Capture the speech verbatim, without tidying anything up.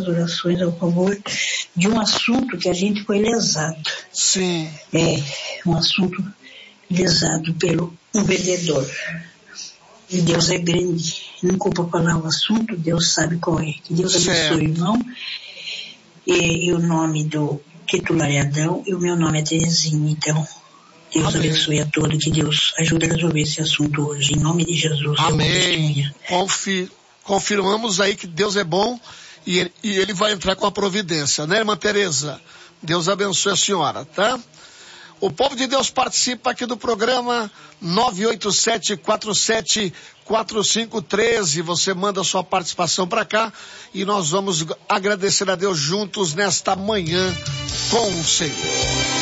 orações ao favor de um assunto que a gente foi lesado. Sim. É, um assunto lesado pelo um vendedor. E Deus é grande. Não culpa falar o assunto, Deus sabe qual é. Que Deus abençoe, irmão. E, e o nome do titular é Adão e o meu nome é Terezinha, então... Deus Amém. Abençoe a todos, que Deus ajude a resolver esse assunto hoje, em nome de Jesus. Amém. Confi- confirmamos aí que Deus é bom e ele, e ele vai entrar com a providência, né, irmã Tereza? Deus abençoe a senhora, tá? O povo de Deus participa aqui do programa nove oito sete, quatro sete quatro cinco um três. Você manda sua participação para cá e nós vamos agradecer a Deus juntos nesta manhã com o Senhor.